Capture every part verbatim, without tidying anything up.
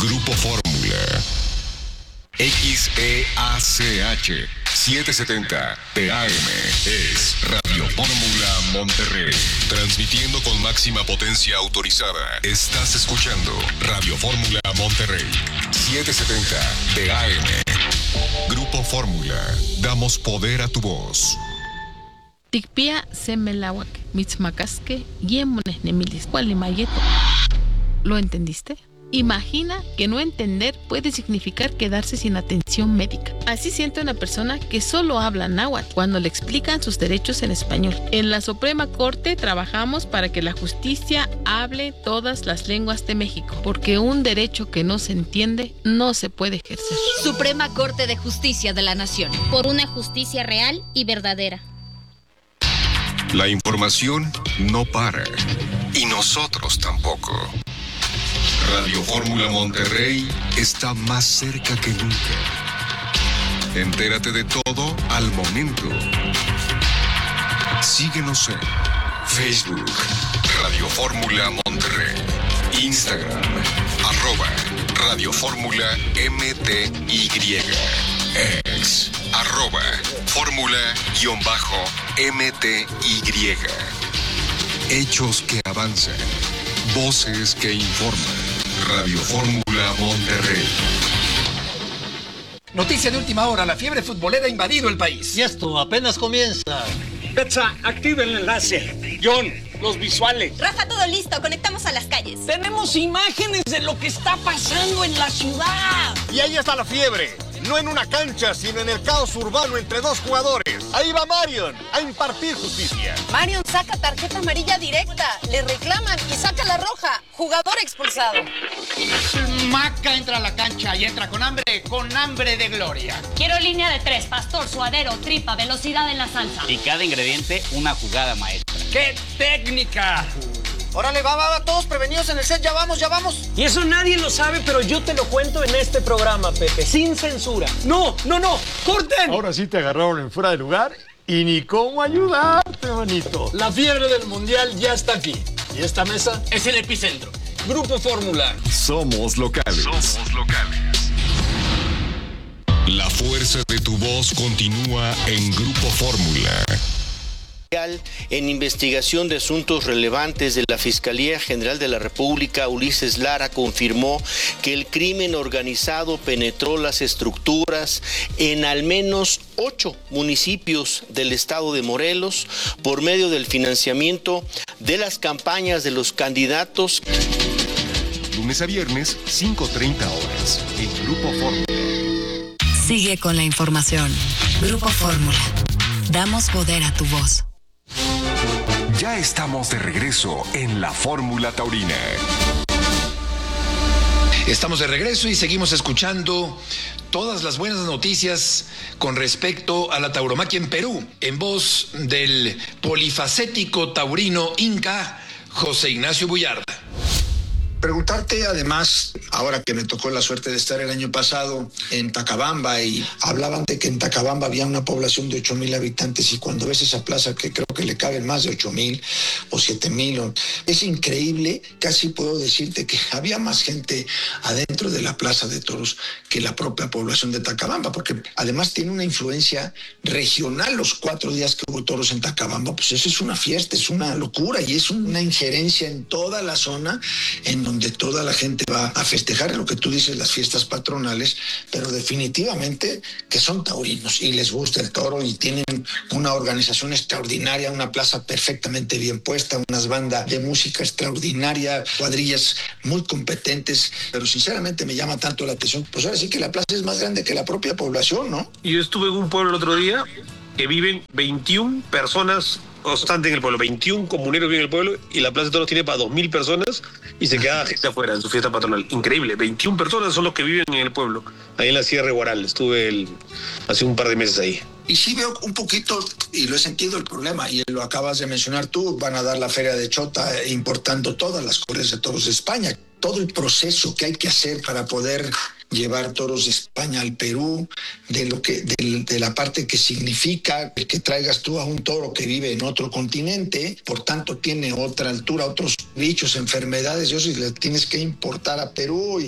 Grupo Fórmula. X E A C H setecientos setenta T A M es Radio Fórmula Monterrey. Transmitiendo con máxima potencia autorizada. Estás escuchando Radio Fórmula Monterrey. setecientos setenta T A M. Grupo Fórmula. Damos poder a tu voz. Tikpia semelawak, mitzmacasque, yemones nemilis, cualimayeto. ¿Lo entendiste? Imagina que no entender puede significar quedarse sin atención médica. Así siente una persona que solo habla náhuatl cuando le explican sus derechos en español. En la Suprema Corte trabajamos para que la justicia hable todas las lenguas de México, porque un derecho que no se entiende no se puede ejercer. Suprema Corte de Justicia de la Nación. Por una justicia real y verdadera. La información no para. Y nosotros tampoco. Radio Fórmula Monterrey está más cerca que nunca. Entérate de todo al momento. Síguenos en Facebook, Radio Fórmula Monterrey, Instagram, arroba Radio Fórmula M T Y, ex, arroba Fórmula-M T Y. Hechos que avanzan, voces que informan. Radio Fórmula Monterrey. Noticia de última hora, la fiebre futbolera ha invadido el país. Y esto apenas comienza. Betsa, activa el enlace. John, los visuales. Rafa, todo listo, conectamos a las calles. Tenemos imágenes de lo que está pasando en la ciudad. Y ahí está la fiebre. No en una cancha, sino en el caos urbano entre dos jugadores. Ahí va Marion a impartir justicia. Marion saca tarjeta amarilla directa, le reclaman y saca la roja. Jugador expulsado. Maca entra a la cancha y entra con hambre, con hambre de gloria. Quiero línea de tres, pastor, suadero, tripa, velocidad en la salsa. Y cada ingrediente una jugada maestra. ¡Qué técnica! Órale, va, va, va, todos prevenidos en el set, ya vamos, ya vamos. Y eso nadie lo sabe, pero yo te lo cuento en este programa, Pepe, sin censura. ¡No, no, no! ¡Corten! Ahora sí te agarraron en fuera de lugar y ni cómo ayudarte, manito. La fiebre del mundial ya está aquí. Y esta mesa es el epicentro. Grupo Fórmula. Somos locales. Somos locales. La fuerza de tu voz continúa en Grupo Fórmula. En investigación de asuntos relevantes de la Fiscalía General de la República, Ulises Lara confirmó que el crimen organizado penetró las estructuras en al menos ocho municipios del estado de Morelos por medio del financiamiento de las campañas de los candidatos. Lunes a viernes, cinco treinta horas, en Grupo Fórmula. Sigue con la información. Grupo Fórmula. Damos poder a tu voz. Ya estamos de regreso en la Fórmula Taurina. Estamos de regreso y seguimos escuchando todas las buenas noticias con respecto a la tauromaquia en Perú, en voz del polifacético taurino inca José Ignacio Buyarda. Preguntarte además, ahora que me tocó la suerte de estar el año pasado en Tacabamba y hablaban de que en Tacabamba había una población de ocho mil habitantes y cuando ves esa plaza que creo que le caben más de ocho mil o siete mil, es increíble, casi puedo decirte que había más gente adentro de la plaza de toros que la propia población de Tacabamba, porque además tiene una influencia regional los cuatro días que hubo toros en Tacabamba, pues eso es una fiesta, es una locura y es una injerencia en toda la zona en donde toda la gente va a festejar lo que tú dices, las fiestas patronales, pero definitivamente que son taurinos y les gusta el toro y tienen una organización extraordinaria, una plaza perfectamente bien puesta, unas bandas de música extraordinaria, cuadrillas muy competentes, pero sinceramente me llama tanto la atención, pues ahora sí que la plaza es más grande que la propia población, ¿no? Yo estuve en un pueblo el otro día que viven veintiuna personas constantes en el pueblo, veintiún comuneros viven en el pueblo y la Plaza de Toros tiene para dos mil personas y se queda gente afuera en su fiesta patronal. Increíble, veintiuna personas son los que viven en el pueblo, ahí en la Sierra de Guaral. Estuve el, hace un par de meses ahí. Y sí veo un poquito, y lo he sentido el problema, y lo acabas de mencionar tú, van a dar la Feria de Chota importando todas las corridas de toros de España. Todo el proceso que hay que hacer para poder llevar toros de España al Perú, de lo que de, de la parte que significa el que traigas tú a un toro que vive en otro continente, por tanto tiene otra altura, otros bichos, enfermedades, y eso, y le tienes que importar a Perú y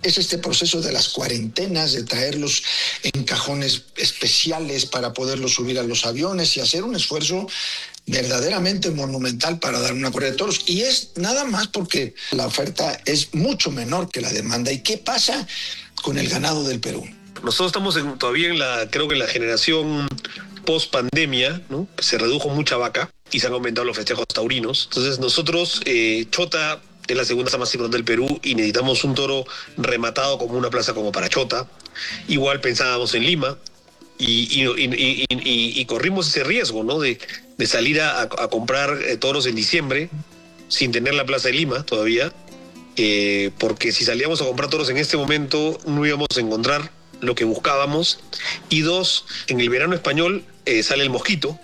es este proceso de las cuarentenas, de traerlos en cajones especiales para poderlos subir a los aviones y hacer un esfuerzo verdaderamente monumental para dar una corrida de toros. Y es nada más porque la oferta es mucho menor que la demanda. ¿Y qué pasa con el ganado del Perú? Nosotros estamos en, todavía en la, creo que en la generación post pandemia, ¿no? Se redujo mucha vaca y se han aumentado los festejos taurinos. Entonces nosotros, eh, Chota es la segunda plaza más importante del Perú y necesitamos un toro rematado como una plaza como para Chota. Igual pensábamos en Lima y, y, y, y, y, y corrimos ese riesgo, ¿no? De, de salir a, a comprar eh, toros en diciembre sin tener la plaza de Lima todavía, eh, porque si salíamos a comprar toros en este momento no íbamos a encontrar lo que buscábamos. Y dos, en el verano español eh, sale el mosquito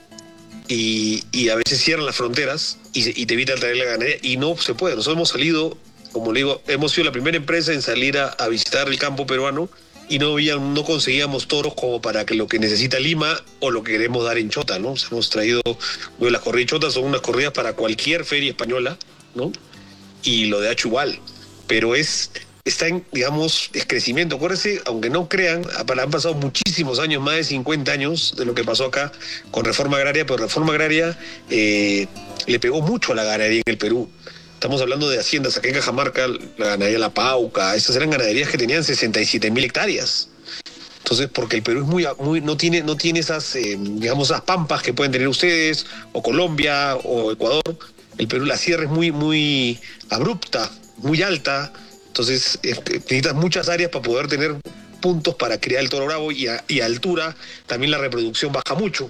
y, y a veces cierran las fronteras y, y te evitan traer la ganadería y no se puede. Nosotros hemos salido, como le digo, hemos sido la primera empresa en salir a, a visitar el campo peruano y no, había, no conseguíamos toros como para que lo que necesita Lima o lo que queremos dar en Chota, ¿no? O sea, hemos traído, bueno, las corridas de Chota son unas corridas para cualquier feria española, ¿no? Y lo de Hacho igual, pero es... está en, digamos, es crecimiento. Acuérdense, aunque no crean, han pasado muchísimos años, más de cincuenta años de lo que pasó acá con reforma agraria, pero reforma agraria eh, le pegó mucho a la ganadería en el Perú. Estamos hablando de haciendas acá en Cajamarca, la ganadería La Pauca, esas eran ganaderías que tenían sesenta y siete mil hectáreas. Entonces, porque el Perú es muy, muy no tiene, no tiene esas, eh, digamos, esas pampas que pueden tener ustedes, o Colombia, o Ecuador. El Perú, la sierra es muy, muy abrupta, muy alta. Entonces eh, necesitas muchas áreas para poder tener puntos para criar el toro bravo y a, y a altura también la reproducción baja mucho.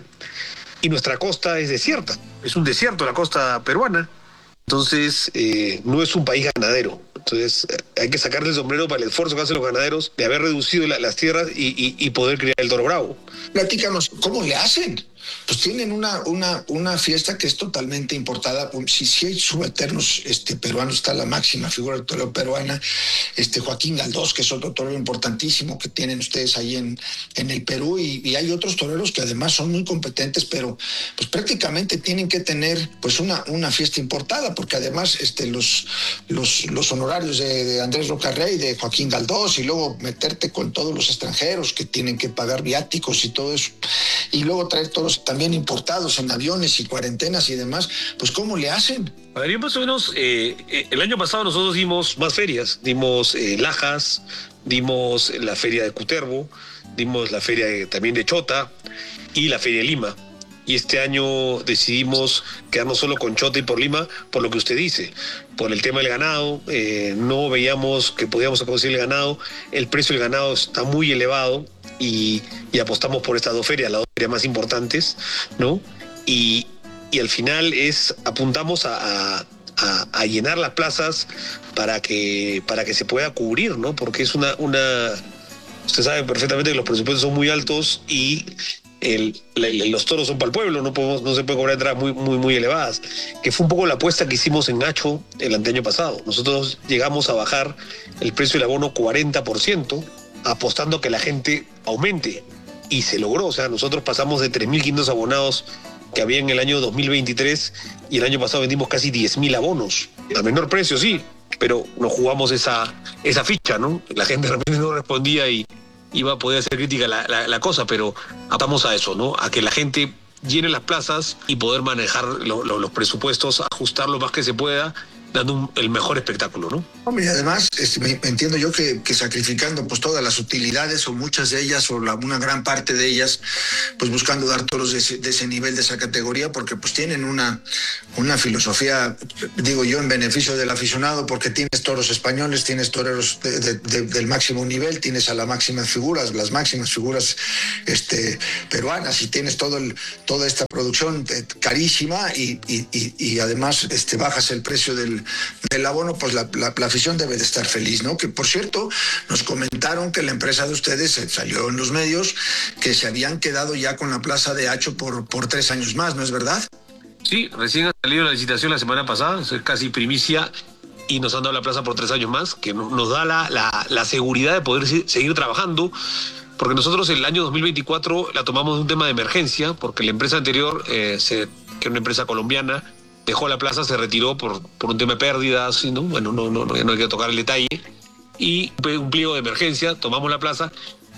Y nuestra costa es desierta, es un desierto la costa peruana. Entonces eh, no es un país ganadero. Entonces eh, hay que sacarle el sombrero para el esfuerzo que hacen los ganaderos de haber reducido la, las tierras y, y, y poder criar el toro bravo. Platícanos, ¿cómo le hacen? Pues tienen una, una, una fiesta que es totalmente importada. Si, si hay subalternos este, peruanos, está la máxima figura del torero peruana, este, Joaquín Galdós, que es otro torero importantísimo que tienen ustedes ahí en, en el Perú, y, y hay otros toreros que además son muy competentes, pero pues prácticamente tienen que tener pues una, una fiesta importada, porque además este, los, los, los honorarios de, de Andrés Rocarrey, de Joaquín Galdós, y luego meterte con todos los extranjeros que tienen que pagar viáticos y todo eso, y luego traer todos también importados en aviones y cuarentenas y demás, pues ¿cómo le hacen? A ver, más o menos, eh, el año pasado nosotros dimos más ferias, dimos eh, Lajas, dimos la feria de Cutervo, dimos la feria de, también de Chota y la feria de Lima. Y este año decidimos quedarnos solo con Chota y por Lima, por lo que usted dice, por el tema del ganado. Eh, no veíamos que podíamos conseguir el ganado, el precio del ganado está muy elevado y, y apostamos por estas dos ferias, las dos ferias más importantes, ¿no? Y, y al final es apuntamos a, a, a, a llenar las plazas para que, para que se pueda cubrir, ¿no? Porque es una, una... Usted sabe perfectamente que los presupuestos son muy altos y El, la, los toros son para el pueblo, no, podemos, no se puede cobrar entradas muy, muy, muy elevadas, que fue un poco la apuesta que hicimos en Hacho el anteaño pasado. Nosotros llegamos a bajar el precio del abono cuarenta por ciento, apostando que la gente aumente, y se logró. O sea, nosotros pasamos de tres mil quinientos abonados que había en el año dos mil veintitrés y el año pasado vendimos casi diez mil abonos, a menor precio, sí, pero nos jugamos esa, esa ficha, ¿no? La gente de repente no respondía y iba a poder ser crítica la, la, la cosa, pero apostamos a eso, ¿no? A que la gente llene las plazas y poder manejar lo, lo, los presupuestos, ajustar lo más que se pueda, dando un, el mejor espectáculo, ¿no? Hombre, y además este, me, entiendo yo que, que sacrificando pues todas las utilidades o muchas de ellas o la, una gran parte de ellas, pues buscando dar toros de ese, de ese nivel, de esa categoría, porque pues tienen una, una filosofía, digo yo, en beneficio del aficionado, porque tienes toros españoles, tienes toreros de, de, de, del máximo nivel, tienes a las máximas figuras, las máximas figuras este, peruanas, y tienes todo el, toda esta producción carísima y, y, y, y además este, bajas el precio del del abono, pues la, la, la afición debe de estar feliz, ¿no? Que por cierto, nos comentaron que la empresa de ustedes salió en los medios que se habían quedado ya con la plaza de Hacho por, por tres años más, ¿no es verdad? Sí, recién ha salido la licitación la semana pasada, es casi primicia, y nos han dado la plaza por tres años más, que nos da la, la, la seguridad de poder seguir trabajando, porque nosotros el año dos mil veinticuatro la tomamos de un tema de emergencia, porque la empresa anterior, eh, se, que era una empresa colombiana, dejó la plaza, se retiró por, por un tema de pérdidas, ¿no? Bueno, no, no, no, no hay que tocar el detalle, y un pliego de emergencia, tomamos la plaza,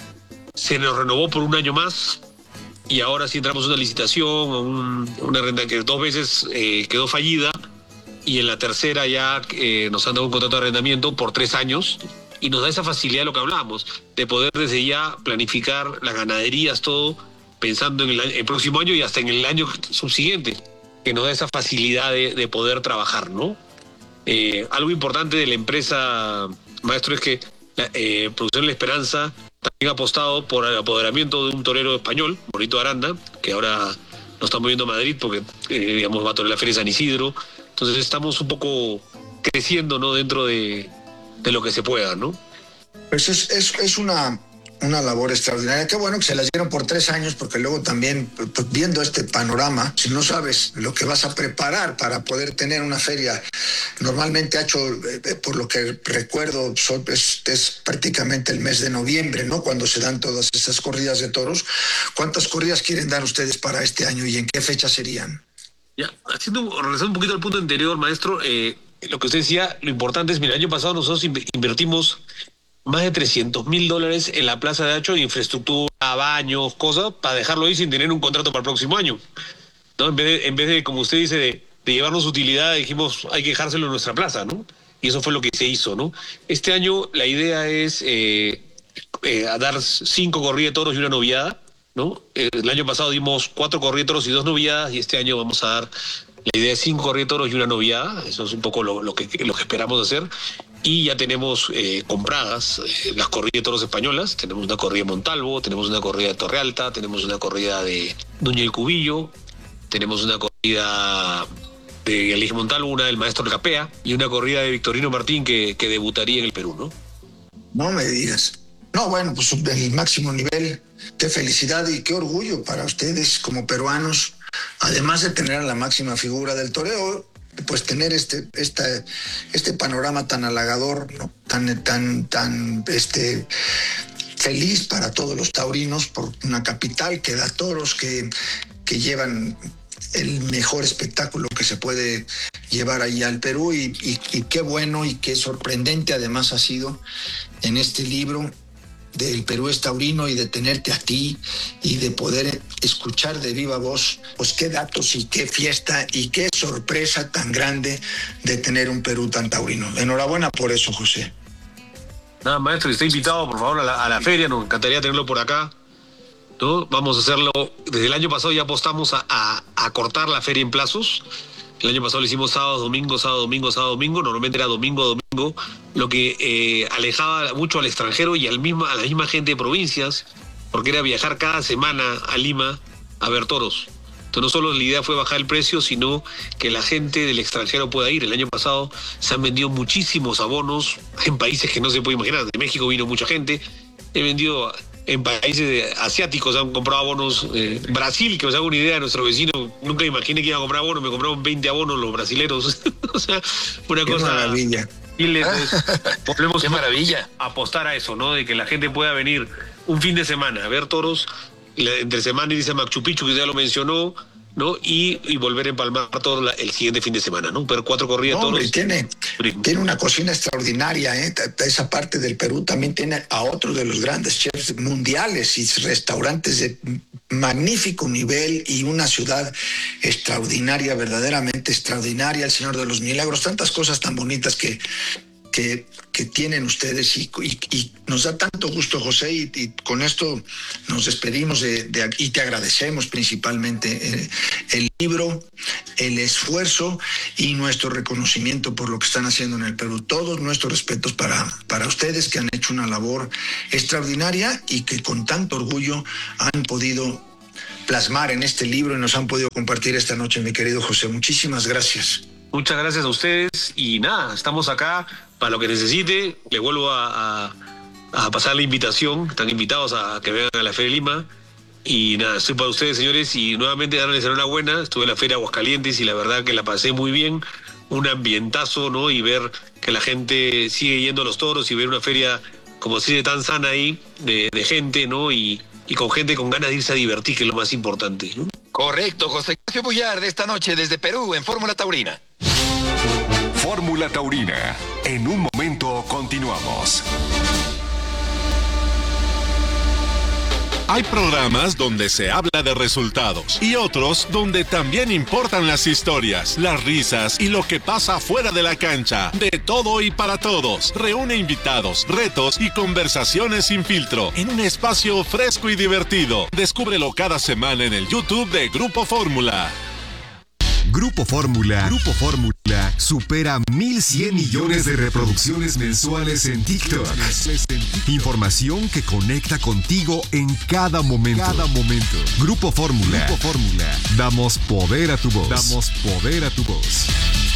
se nos renovó por un año más y ahora sí entramos a una licitación, un, una renta que dos veces eh, quedó fallida y en la tercera ya eh, nos han dado un contrato de arrendamiento por tres años y nos da esa facilidad de lo que hablábamos, de poder desde ya planificar las ganaderías, todo, pensando en el, el próximo año y hasta en el año subsiguiente, que nos da esa facilidad de, de poder trabajar, ¿no? Eh, algo importante de la empresa, maestro, es que la eh, Producción La Esperanza también ha apostado por el apoderamiento de un torero español, Bonito Aranda, que ahora nos estamos viendo a Madrid porque, eh, digamos, va a torear la Feria de San Isidro. Entonces estamos un poco creciendo, ¿no?, dentro de, de lo que se pueda, ¿no? Pues es, es, es una, una labor extraordinaria. Qué bueno que se las dieron por tres años, porque luego también, pues, viendo este panorama, si no sabes lo que vas a preparar para poder tener una feria, normalmente ha hecho, eh, por lo que recuerdo, son, es, es prácticamente el mes de noviembre, ¿no?, cuando se dan todas esas corridas de toros. ¿Cuántas corridas quieren dar ustedes para este año y en qué fecha serían? Ya, haciendo, regresando un poquito al punto anterior, maestro, eh, lo que usted decía, lo importante es, mira, el año pasado nosotros invertimos más de trescientos mil dólares en la Plaza de Hacho, infraestructura, baños, cosas, para dejarlo ahí sin tener un contrato para el próximo año, ¿no? En vez de, en vez de como usted dice, de, de llevarnos utilidad, dijimos, hay que dejárselo en nuestra plaza, ¿no? Y eso fue lo que se hizo, ¿no? Este año la idea es eh, eh, a dar cinco corridas de toros y una noviada, ¿no? El año pasado dimos cuatro corridas de toros y dos noviadas, y este año vamos a dar, la idea es cinco corridas de toros y una noviada. Eso es un poco lo, lo, que, lo que esperamos hacer. Y ya tenemos eh, compradas eh, las corridas de toros españolas. Tenemos una corrida de Montalvo, tenemos una corrida de Torrealta, tenemos una corrida de Nuña y Cubillo, tenemos una corrida de Elige Montalvo, una del Maestro Capea, y una corrida de Victorino Martín que, que debutaría en el Perú, ¿no? No me digas. No, bueno, pues el máximo nivel de felicidad y qué orgullo para ustedes como peruanos, además de tener a la máxima figura del toreo, pues tener este, esta, este panorama tan halagador, ¿no?, tan, tan, tan este, feliz para todos los taurinos, por una capital que da toros, que, que llevan el mejor espectáculo que se puede llevar allá al Perú, y, y, y qué bueno y qué sorprendente además ha sido en este libro del Perú es taurino, y de tenerte a ti y de poder escuchar de viva voz, pues qué datos y qué fiesta y qué sorpresa tan grande de tener un Perú tan taurino. Enhorabuena por eso, José. Nada, maestro, está invitado por favor a la, a la feria, nos encantaría tenerlo por acá, ¿no? Vamos a hacerlo, desde el año pasado ya apostamos a, a, a cortar la feria en plazos. El año pasado lo hicimos sábado, domingo, sábado, domingo, sábado, domingo. Normalmente era domingo, domingo, lo que eh, alejaba mucho al extranjero y al mismo, a la misma gente de provincias, porque era viajar cada semana a Lima a ver toros. Entonces no solo la idea fue bajar el precio, sino que la gente del extranjero pueda ir. El año pasado se han vendido muchísimos abonos en países que no se puede imaginar. De México vino mucha gente, he vendido en países asiáticos, han comprado abonos. Eh, Brasil, que os hago una idea, nuestro vecino, nunca imaginé que iba a comprar abonos, me compraron veinte abonos los brasileros. O sea, una Qué cosa... maravilla. Y les, volvemos Qué maravilla. a apostar a eso, ¿no? De que la gente pueda venir un fin de semana a ver toros, entre semana irse a Machu Picchu, que ya lo mencionó, ¿no? Y, y volver a empalmar todo la, el siguiente fin de semana, ¿no? Ver cuatro corridas No, de hombre, toros. tiene, tiene una cocina extraordinaria, ¿eh? Esa parte del Perú también tiene a otro de los grandes chefs mundiales y restaurantes de magnífico nivel, y una ciudad extraordinaria, verdaderamente extraordinaria, el Señor de los Milagros, tantas cosas tan bonitas que, que, que tienen ustedes, y, y, y nos da tanto gusto, José, y, y con esto nos despedimos de, de, y te agradecemos principalmente eh, el libro, el esfuerzo y nuestro reconocimiento por lo que están haciendo en el Perú. Todos nuestros respetos para, para ustedes, que han hecho una labor extraordinaria y que con tanto orgullo han podido plasmar en este libro y nos han podido compartir esta noche, mi querido José. Muchísimas gracias. Muchas gracias a ustedes y nada, estamos acá para lo que necesite. Le vuelvo a, a, a pasar la invitación, están invitados a que vengan a la Feria de Lima. Y nada, estoy para ustedes, señores, y nuevamente darles enhorabuena. Estuve en la Feria de Aguascalientes y la verdad que la pasé muy bien, un ambientazo, ¿no? Y ver que la gente sigue yendo a los toros y ver una feria, como se dice, tan sana ahí, de, de gente, ¿no? Y, y con gente con ganas de irse a divertir, que es lo más importante, ¿no? Correcto, José Ignacio Bullar, de esta noche desde Perú en Fórmula Taurina. Fórmula Taurina. En un momento continuamos. Hay programas donde se habla de resultados y otros donde también importan las historias, las risas y lo que pasa fuera de la cancha. De todo y para todos. Reúne invitados, retos y conversaciones sin filtro en un espacio fresco y divertido. Descúbrelo cada semana en el YouTube de Grupo Fórmula. Grupo Fórmula, Grupo Fórmula supera mil cien millones de reproducciones mensuales en TikTok. Información que conecta contigo en cada momento. Cada momento. Grupo Fórmula. Grupo Fórmula. Damos poder a tu voz. Damos poder a tu voz.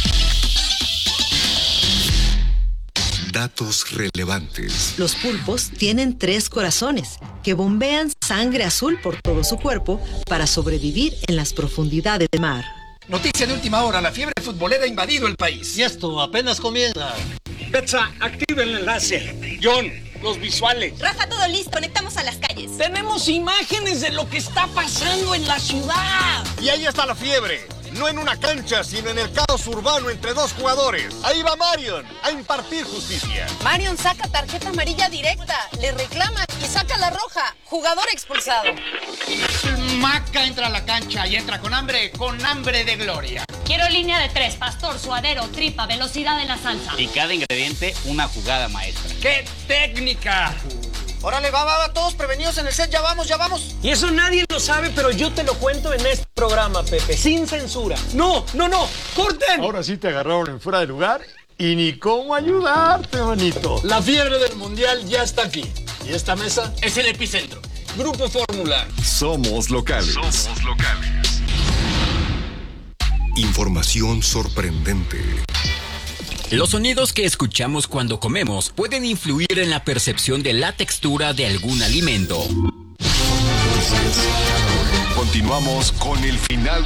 Datos relevantes. Los pulpos tienen tres corazones que bombean sangre azul por todo su cuerpo para sobrevivir en las profundidades del mar. Noticia de última hora, la fiebre futbolera ha invadido el país. Y esto apenas comienza. Betsa, activa el enlace. John, los visuales. Rafa, todo listo, conectamos a las calles. Tenemos imágenes de lo que está pasando en la ciudad. Y ahí está la fiebre. No en una cancha, sino en el caos urbano entre dos jugadores. Ahí va Marion a impartir justicia. Marion saca tarjeta amarilla directa, le reclaman y saca la roja. Jugador expulsado. Maca entra a la cancha y entra con hambre, con hambre de gloria. Quiero línea de tres, pastor, suadero, tripa, velocidad en la salsa. Y cada ingrediente, una jugada maestra. ¡Qué técnica! Órale, va, va, va, todos prevenidos en el set, ya vamos, ya vamos. Y eso nadie lo sabe, pero yo te lo cuento en este programa, Pepe, sin censura. ¡No, no, no! ¡Corten! Ahora sí te agarraron en fuera de lugar y ni cómo ayudarte, manito. La fiebre del mundial ya está aquí. Y esta mesa Es el epicentro. Grupo Fórmula. Somos locales. Somos locales. Información sorprendente. Los sonidos que escuchamos cuando comemos pueden influir en la percepción de la textura de algún alimento. Continuamos con el final.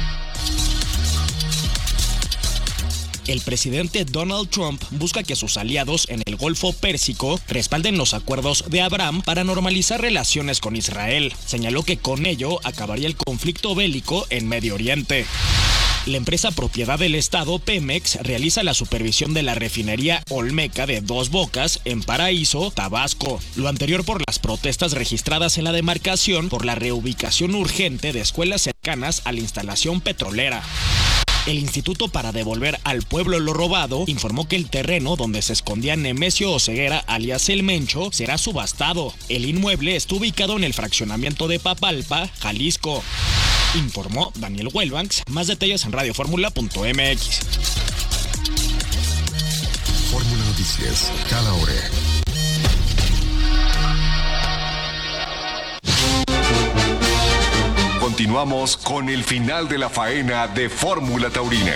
El presidente Donald Trump busca que sus aliados en el Golfo Pérsico respalden los acuerdos de Abraham para normalizar relaciones con Israel. Señaló que con ello acabaría el conflicto bélico en Medio Oriente. La empresa propiedad del Estado, Pemex, realiza la supervisión de la refinería Olmeca de Dos Bocas en Paraíso, Tabasco. Lo anterior por las protestas registradas en la demarcación por la reubicación urgente de escuelas cercanas a la instalación petrolera. El Instituto para Devolver al Pueblo lo Robado informó que el terreno donde se escondía Nemesio Oseguera, alias El Mencho, será subastado. El inmueble está ubicado en el fraccionamiento de Papalpa, Jalisco. Informó Daniel Huelbanks. Más detalles en radio fórmula punto m x. Fórmula Noticias, cada hora. Continuamos con el final de la faena de Fórmula Taurina.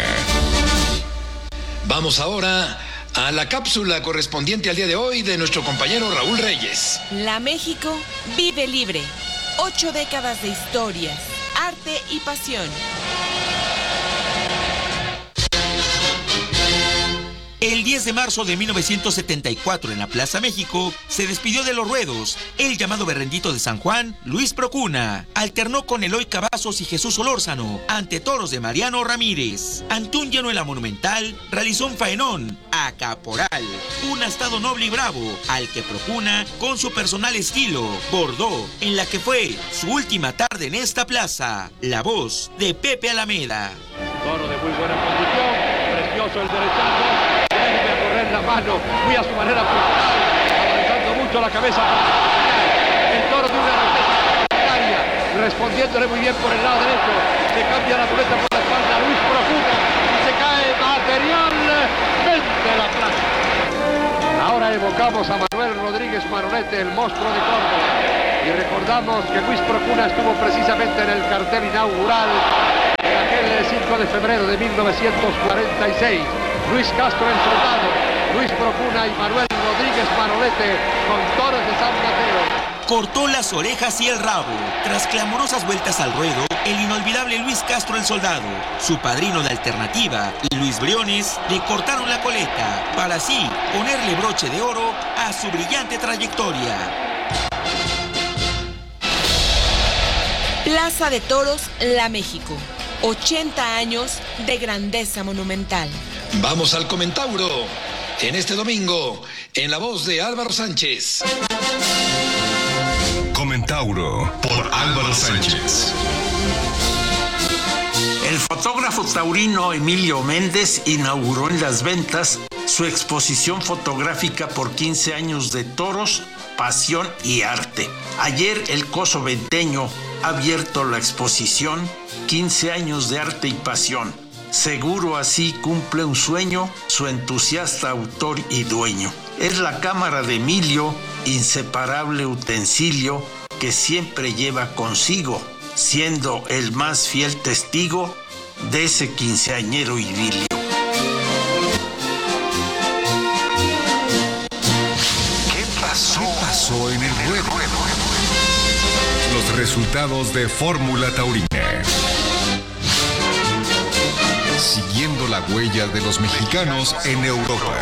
Vamos ahora a la cápsula correspondiente al día de hoy de nuestro compañero Raúl Reyes. La México vive libre. Ocho décadas de historias, arte y pasión. El diez de marzo de mil novecientos setenta y cuatro en la Plaza México se despidió de los ruedos el llamado berrendito de San Juan, Luis Procuna. Alternó con Eloy Cavazos y Jesús Solórzano ante toros de Mariano Ramírez. Ante un lleno en la Monumental realizó un faenón a Caporal, un astado noble y bravo al que Procuna con su personal estilo bordó en la que fue su última tarde en esta plaza. La voz de Pepe Alameda. Toro de muy buena condición, precioso el derechazo. A correr la mano, muy a su manera personal, avanzando mucho la cabeza. El toro de una alteza extraordinaria, respondiéndole muy bien por el lado derecho. Se cambia la muleta por la espalda, Luis Procuna, y se cae materialmente la plaza. Ahora evocamos a Manuel Rodríguez Maronete, el monstruo de Córdoba. Y recordamos que Luis Procuna estuvo precisamente en el cartel inaugural en aquel cinco de febrero de mil novecientos cuarenta y seis. Luis Castro el Soldado, Luis Procuna y Manuel Rodríguez Manolete con toros de San Mateo. Cortó las orejas y el rabo. Tras clamorosas vueltas al ruedo, el inolvidable Luis Castro el Soldado, su padrino de alternativa y Luis Briones le cortaron la coleta para así ponerle broche de oro a su brillante trayectoria. Plaza de Toros, La México. ochenta años de grandeza monumental. Vamos al Comentauro en este domingo, en la voz de Álvaro Sánchez. Comentauro por Álvaro Sánchez. El fotógrafo taurino Emilio Méndez inauguró en Las Ventas su exposición fotográfica por quince años de toros, pasión y arte. Ayer el Coso Venteño ha abierto la exposición quince años de arte y pasión. Seguro así cumple un sueño su entusiasta autor y dueño. Es la cámara de Emilio, inseparable utensilio que siempre lleva consigo, siendo el más fiel testigo de ese quinceañero idilio. ¿Qué pasó? ¿Qué pasó en el ruedo? Los resultados de Fórmula Taurina. Siguiendo la huella de los mexicanos en Europa.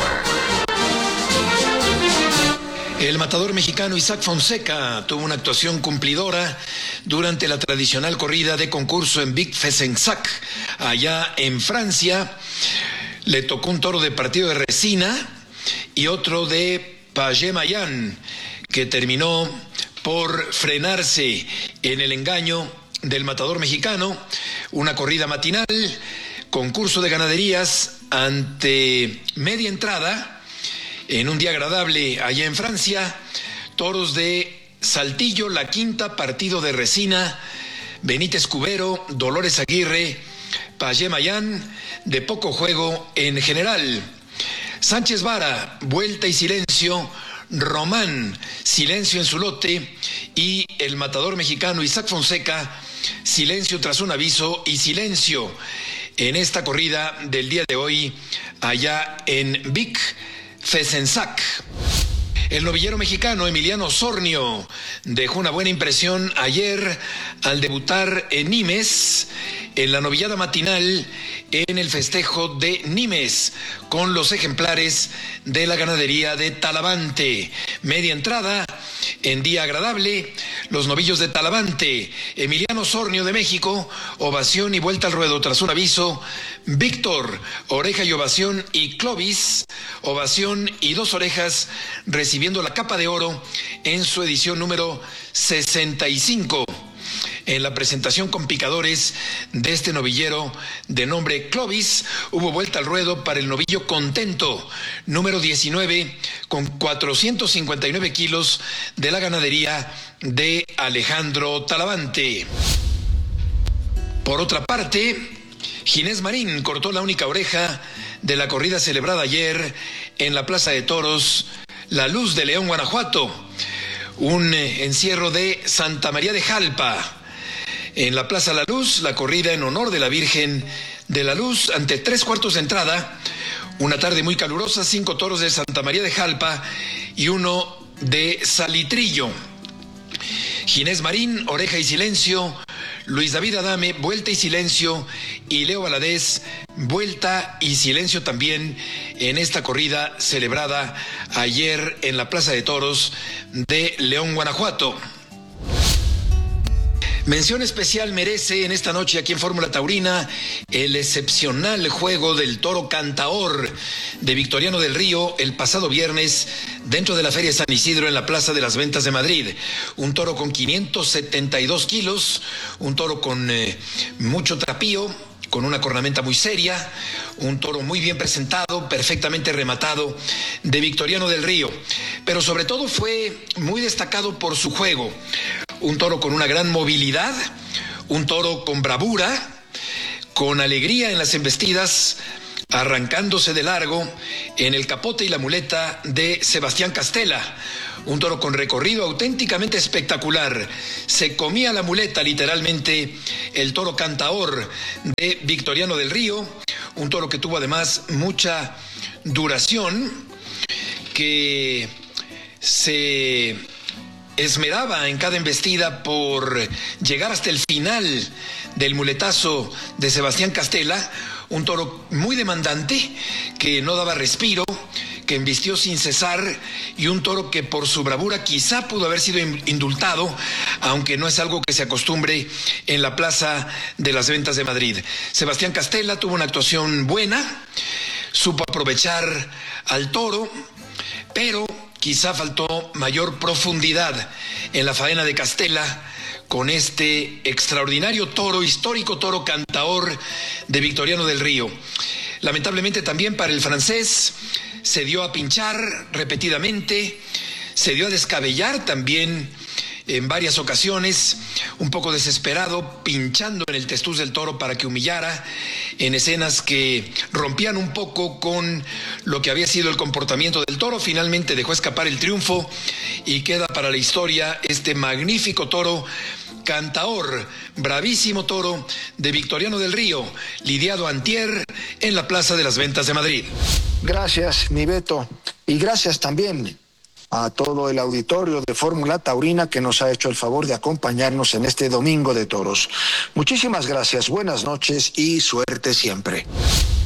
El matador mexicano Isaac Fonseca tuvo una actuación cumplidora durante la tradicional corrida de concurso en Vic Fezensac, allá en Francia. Le tocó un toro de partido de resina y otro de Pagé Mayan, que terminó por frenarse en el engaño del matador mexicano. Una corrida matinal, concurso de ganaderías ante media entrada, en un día agradable allá en Francia. Toros de Saltillo, La Quinta, partido de resina, Benítez Cubero, Dolores Aguirre, Pagé Mayan, de poco juego en general. Sánchez Vara, vuelta y silencio, Román, silencio en su lote, y el matador mexicano Isaac Fonseca, silencio tras un aviso y silencio en esta corrida del día de hoy allá en Vic Fezensac. El novillero mexicano Emiliano Osornio dejó una buena impresión ayer al debutar en Nimes, en la novillada matinal en el festejo de Nimes, con los ejemplares de la ganadería de Talavante. Media entrada, en día agradable, los novillos de Talavante, Emiliano Osornio de México, ovación y vuelta al ruedo tras un aviso, Víctor, oreja y ovación, y Clovis, ovación y dos orejas, recibiendo la capa de oro en su edición número sesenta y cinco. En la presentación con picadores de este novillero de nombre Clovis, hubo vuelta al ruedo para el novillo Contento, número diecinueve, con cuatrocientos cincuenta y nueve kilos, de la ganadería de Alejandro Talavante. Por otra parte, Ginés Marín cortó la única oreja de la corrida celebrada ayer en la Plaza de Toros La Luz de León, Guanajuato. Un encierro de Santa María de Jalpa. En la Plaza La Luz, la corrida en honor de la Virgen de la Luz, ante tres cuartos de entrada. Una tarde muy calurosa, cinco toros de Santa María de Jalpa y uno de Salitrillo. Ginés Marín, oreja y silencio. Luis David Adame, vuelta y silencio. Y Leo Valadez, vuelta y silencio también en esta corrida celebrada ayer en la Plaza de Toros de León, Guanajuato. Mención especial merece en esta noche aquí en Fórmula Taurina el excepcional juego del toro Cantaor de Victoriano del Río el pasado viernes dentro de la Feria San Isidro en la Plaza de las Ventas de Madrid. Un toro con quinientos setenta y dos kilos, un toro con eh, mucho trapío, con una cornamenta muy seria, un toro muy bien presentado, perfectamente rematado de Victoriano del Río, pero sobre todo fue muy destacado por su juego. Un toro con una gran movilidad, un toro con bravura, con alegría en las embestidas, arrancándose de largo en el capote y la muleta de Sebastián Castela. Un toro con recorrido auténticamente espectacular. Se comía la muleta literalmente el toro Cantaor de Victoriano del Río. Un toro que tuvo además mucha duración, que se esmeraba en cada embestida por llegar hasta el final del muletazo de Sebastián Castela. Un toro muy demandante, que no daba respiro, que embistió sin cesar, y un toro que por su bravura quizá pudo haber sido indultado, aunque no es algo que se acostumbre en la Plaza de las Ventas de Madrid. Sebastián Castela tuvo una actuación buena, supo aprovechar al toro, pero quizá faltó mayor profundidad en la faena de Castela con este extraordinario toro, histórico toro cantaor de Victoriano del Río. Lamentablemente también para el francés se dio a pinchar repetidamente, se dio a descabellar también en varias ocasiones, un poco desesperado, pinchando en el testuz del toro para que humillara, en escenas que rompían un poco con lo que había sido el comportamiento del toro. Finalmente dejó escapar el triunfo y queda para la historia este magnífico toro cantaor, bravísimo toro de Victoriano del Río, lidiado antier en la Plaza de las Ventas de Madrid. Gracias, mi Beto, y gracias también a todo el auditorio de Fórmula Taurina que nos ha hecho el favor de acompañarnos en este Domingo de Toros. Muchísimas gracias, buenas noches y suerte siempre.